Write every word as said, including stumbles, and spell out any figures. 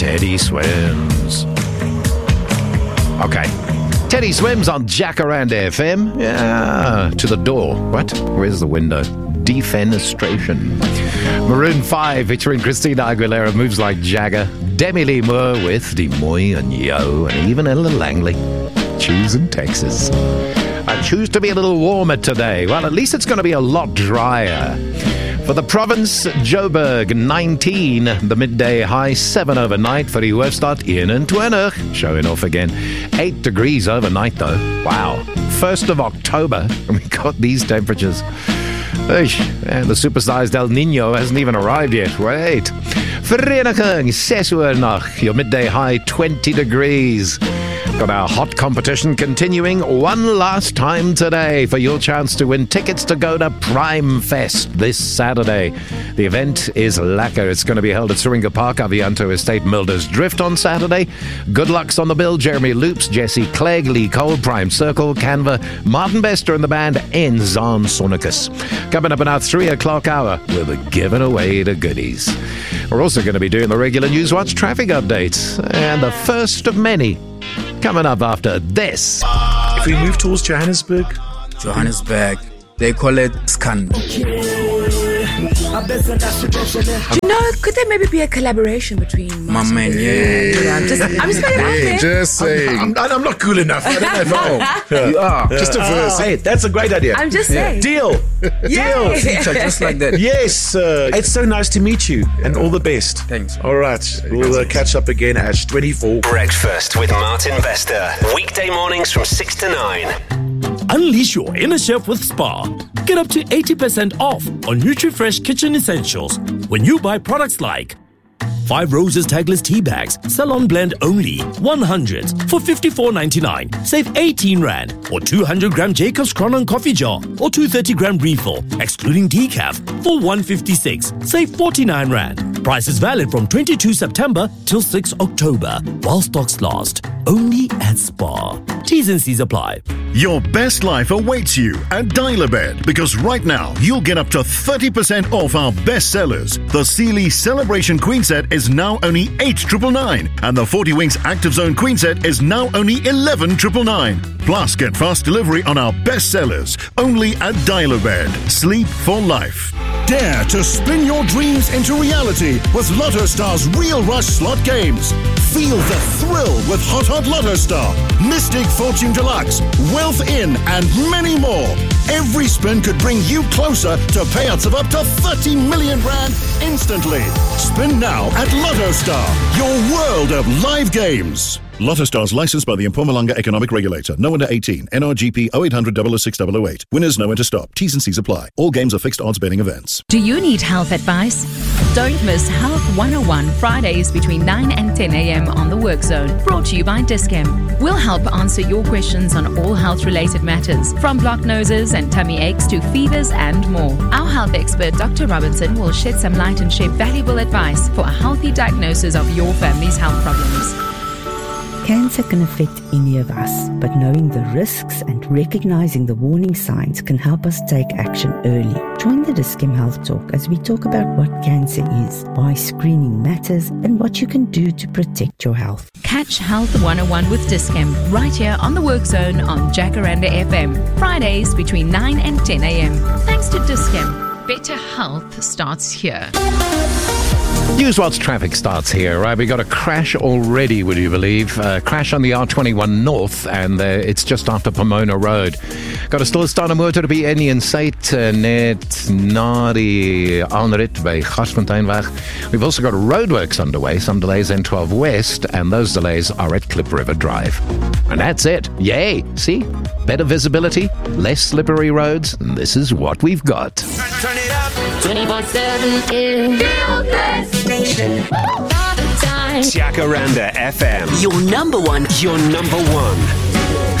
Teddy Swims. Okay. Teddy Swims on Jacaranda F M. Yeah, to the door. What? Where's the window? Defenestration. Maroon five featuring Christina Aguilera, Moves Like Jagger. Demi Lee Moore with De Moy and Yo, and even Ella Langley. Choosing Texas. I choose to be a little warmer today. Well, at least it's going to be a lot drier. For the province, Joburg, nineteen. The midday high, seven overnight. For die hoofstad, eenentwintig. Showing off again. eight degrees overnight, though. Wow. first of October, and we got these temperatures. Eish, and the supersized El Nino hasn't even arrived yet. Wait. Vereniging, six uur nag. Your midday high, twenty degrees. Got our hot competition continuing one last time today for your chance to win tickets to go to Prime Fest this Saturday. The event is lekker. It's going to be held at Syringa Park, Avianto Estate, Milder's Drift on Saturday. Good luck's on the bill. Jeremy Loops, Jesse Clegg, Lee Cole, Prime Circle, Canva, Martin Bester and the band, and Zahn Sonicus. Coming up in our three o'clock hour, we'll be giving away the goodies. We're also going to be doing the regular Newswatch traffic updates, and the first of many coming up after this. If we move towards Johannesburg, Johannesburg, they call it Skand. You know, could there maybe be a collaboration between My man, yeah. yeah, I'm just, I'm just putting it out Hey, there. just saying. I'm, I'm, I'm not cool enough. I don't know. You are. Yeah. Just a verse. Hey, that's a great idea. I'm just saying. Deal. Deal. Feature just like that. Yes, uh, it's so nice to meet you, and all the best. Thanks. All right, we'll uh, catch up again at twenty-four. Breakfast with Martin Bester. Weekday mornings from six to nine. Unleash your inner chef with Spar. Get up to eighty percent off on NutriFresh kitchen essentials when you buy products like Five Roses Tagless Tea Bags, Salon Blend only, one hundred for fifty-four ninety-nine. Save eighteen rand. Or two hundred gram Jacob's Cronon Coffee Jar or two hundred thirty gram refill, excluding decaf, for one fifty-six. Save forty-nine rand. Price is valid from twenty-second September till sixth October, while stocks last. Only at Spar. T's and C's apply. Your best life awaits you at Dial-A-Bed, because right now you'll get up to thirty percent off our best sellers. The Sealy Celebration Queen Set is now only eight ninety-nine, and the forty Winks Active Zone Queen Set is now only eleven ninety-nine. Plus, get fast delivery on our best sellers only at Dial-A-Bed. Sleep for life. Dare to spin your dreams into reality with Lotto Star's Real Rush slot games. Feel the thrill with Hot Hot Lotto Star, Mystic Fortune Deluxe, Wealth In, and many more. Every spin could bring you closer to payouts of up to thirty million rand instantly. Spin now at Lotto Star, your world of live games. Lotto Stars licensed by the Mpumalanga Economic Regulator. No under eighteen. N R G P oh eight hundred, double oh six, double oh eight. Winners know when to stop. T's and C's apply. All games are fixed odds betting events. Do you need health advice? Don't miss Health one oh one Fridays between nine and ten a.m. on the Work Zone. Brought to you by Discam. We'll help answer your questions on all health-related matters, from blocked noses and tummy aches to fevers and more. Our health expert, Doctor Robinson, will shed some light and share valuable advice for a healthy diagnosis of your family's health problems. Cancer can affect any of us, but knowing the risks and recognizing the warning signs can help us take action early. Join the Discam Health Talk as we talk about what cancer is, why screening matters, and what you can do to protect your health. Catch Health one oh one with Discam right here on the Work Zone on Jacaranda F M, Fridays between nine and ten a.m. Thanks to Discam, better health starts here. Newswatch traffic starts here, right? We got a crash already, would you believe? Uh, crash on the R twenty-one North, and uh, it's just after Pomona Road. Got 'n stilstaande motor by Enion Site, uh, net na die aanrit by Gasfonteinweg. We've also got roadworks underway, some delays N twelve West, and those delays are at Klip River Drive. And that's it. Yay! See? Better visibility, less slippery roads, and this is what we've got. Turn it up. twenty-four seven is Feel This Station. All the time. Jacaranda F M. Your number one. Your number one.